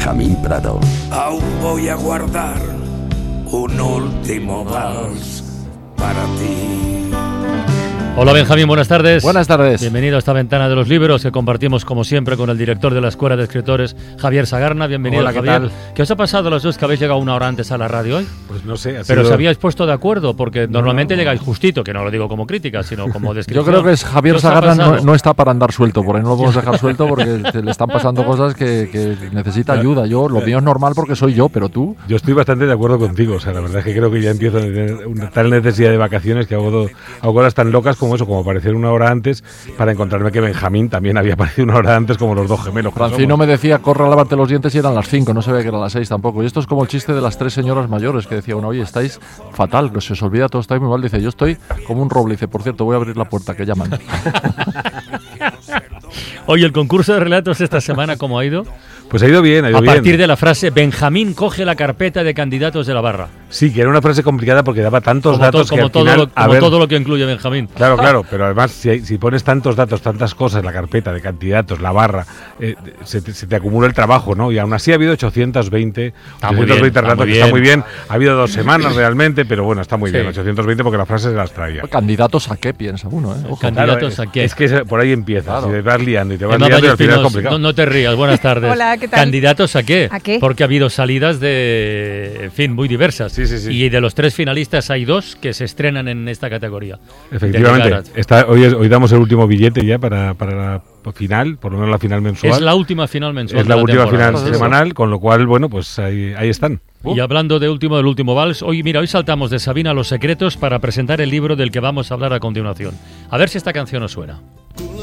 Benjamín Prado. Aún voy a guardar un último vals para ti. Hola Benjamín, buenas tardes. Buenas tardes. Bienvenido a esta ventana de los libros que compartimos como siempre con el director de la Escuela de Escritores, Javier Sagarna. Bienvenido. Hola, Javier. ¿qué tal? ¿Qué os ha pasado a los dos que habéis llegado una hora antes a la radio hoy? Pues no sé. Pero os habíais puesto de acuerdo, porque normalmente llegáis justito, que no lo digo como crítica, sino como descripción. Yo creo que Javier ¿Qué os ha Sagarna pasado? no está para andar suelto, por ahí no lo podemos dejar suelto porque le están pasando cosas que necesita ayuda. Lo mío es normal porque soy yo, pero tú... Yo estoy bastante de acuerdo contigo, o sea, la verdad es que creo que ya empiezo a tener una tal necesidad de vacaciones que hago cosas tan locas como eso, como aparecer una hora antes para encontrarme que Benjamín también había aparecido una hora antes como los dos gemelos. Francino me decía, corre a lavarte los dientes y eran las 5, no se ve que eran las 6 tampoco. Y esto es como el chiste de las 3 señoras mayores que decía uno, oye, estáis fatal, que se os olvida todo, estáis muy mal. Dice, yo estoy como un roble. Dice, por cierto, voy a abrir la puerta, que llaman. Oye, el concurso de relatos esta semana, ¿cómo ha ido? Pues ha ido bien, A partir de la frase, Benjamín coge la carpeta de candidatos de la barra. Sí, que era una frase complicada porque daba tantos datos que al final... todo lo que incluye Benjamín. Claro, pero además si pones tantos datos, tantas cosas en la carpeta de candidatos, la barra, se te acumula el trabajo, ¿no? Y aún así ha habido 820 relatos, que está muy bien. Ha habido 2 semanas realmente, pero bueno, está muy bien, 820 porque las frases se las traía. ¿Candidatos a qué piensa uno? Ojo. ¿Candidatos a qué? Es que por ahí empieza, si te vas liando y te vas Emma liando y al final es Ballesteros, complicado. no te rías, buenas tardes. Hola, ¿qué tal? ¿Candidatos a qué? ¿A qué? Porque ha habido salidas de, en fin, muy diversas. Sí. Y de los 3 finalistas hay 2 que se estrenan en esta categoría. Efectivamente, hoy damos el último billete ya para la final, por lo menos la final mensual. Es la última final mensual. Es la última temporada. final semanal, con lo cual, bueno, pues ahí están. Y hablando del último vals, hoy saltamos de Sabina a Los Secretos para presentar el libro del que vamos a hablar a continuación. A ver si esta canción os suena.